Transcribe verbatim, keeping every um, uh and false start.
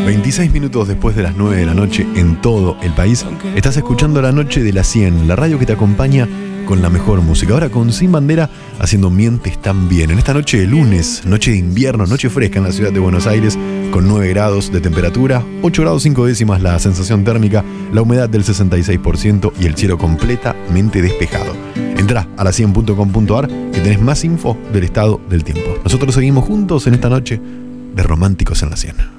veintiséis minutos después de las nueve de la noche en todo el país, estás escuchando La Noche de las cien, la radio que te acompaña con la mejor música. Ahora con Sin Bandera haciendo Mientes También. En esta noche de lunes, noche de invierno, noche fresca en la ciudad de Buenos Aires, con nueve grados de temperatura, ocho grados cinco décimas la sensación térmica, la humedad del sesenta y seis por ciento y el cielo completamente despejado. Entrá a la cien punto com punto ar que tenés más info del estado del tiempo. Nosotros seguimos juntos en esta noche de Románticos en la cien.